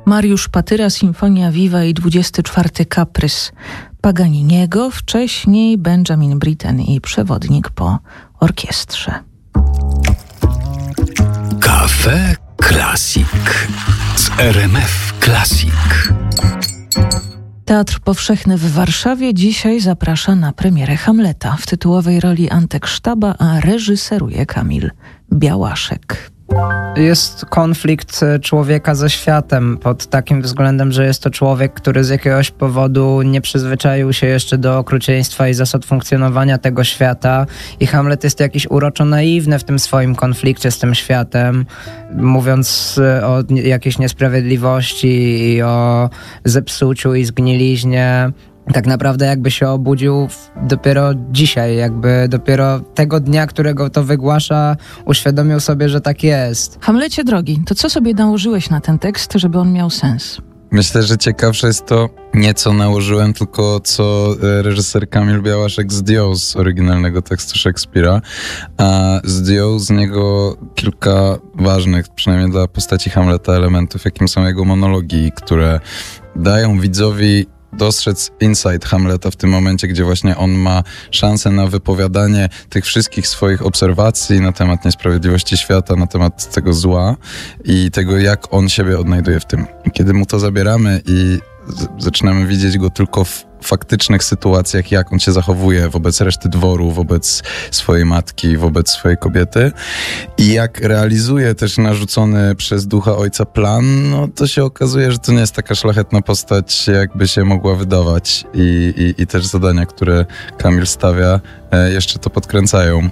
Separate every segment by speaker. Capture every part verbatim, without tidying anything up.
Speaker 1: Mariusz Patyra, Sinfonia Viva i dwudziesty czwarty Kaprys Paganiniego, wcześniej Benjamin Britten i Przewodnik po orkiestrze.
Speaker 2: Cafe Classic z R M F Classic.
Speaker 1: Teatr Powszechny w Warszawie dzisiaj zaprasza na premierę Hamleta. W tytułowej roli Antek Sztaba, a reżyseruje Kamil Białaszek.
Speaker 3: Jest konflikt człowieka ze światem pod takim względem, że jest to człowiek, który z jakiegoś powodu nie przyzwyczaił się jeszcze do okrucieństwa i zasad funkcjonowania tego świata i Hamlet jest jakiś uroczo naiwny w tym swoim konflikcie z tym światem, mówiąc o jakiejś niesprawiedliwości i o zepsuciu i zgniliźnie. Tak naprawdę jakby się obudził dopiero dzisiaj, jakby dopiero tego dnia, którego to wygłasza, uświadomił sobie, że tak jest.
Speaker 1: Hamlecie drogi, to co sobie nałożyłeś na ten tekst, żeby on miał sens?
Speaker 4: Myślę, że ciekawsze jest to nie co nałożyłem, tylko co reżyser Kamil Białaszek zdjął z oryginalnego tekstu Szekspira, a zdjął z niego kilka ważnych, przynajmniej dla postaci Hamleta, elementów, jakim są jego monologi, które dają widzowi dostrzec insight Hamleta w tym momencie, gdzie właśnie on ma szansę na wypowiadanie tych wszystkich swoich obserwacji na temat niesprawiedliwości świata, na temat tego zła i tego, jak on siebie odnajduje w tym. Kiedy mu to zabieramy i z- zaczynamy widzieć go tylko w faktycznych sytuacjach, jak on się zachowuje wobec reszty dworu, wobec swojej matki, wobec swojej kobiety i jak realizuje też narzucony przez ducha ojca plan, no to się okazuje, że to nie jest taka szlachetna postać, jakby się mogła wydawać i, i, i też zadania, które Kamil stawia, jeszcze to podkręcają.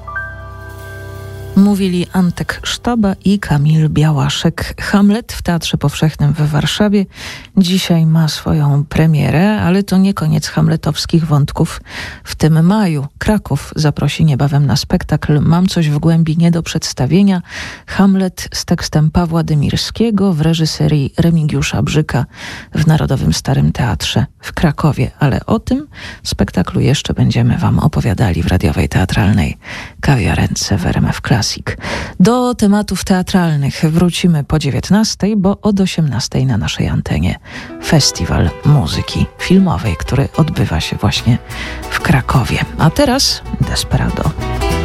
Speaker 1: Mówili Antek Sztaba i Kamil Białaszek. Hamlet w Teatrze Powszechnym w Warszawie dzisiaj ma swoją premierę, ale to nie koniec hamletowskich wątków. W tym maju Kraków zaprosi niebawem na spektakl Mam coś w głębi nie do przedstawienia. Hamlet z tekstem Pawła Dymirskiego w reżyserii Remigiusza Brzyka w Narodowym Starym Teatrze w Krakowie. Ale o tym spektaklu jeszcze będziemy wam opowiadali w radiowej teatralnej Kawiarence w R M F Classic. Do tematów teatralnych wrócimy po dziewiętnastej, bo od osiemnastej na naszej antenie Festiwal Muzyki Filmowej, który odbywa się właśnie w Krakowie. A teraz Desperado.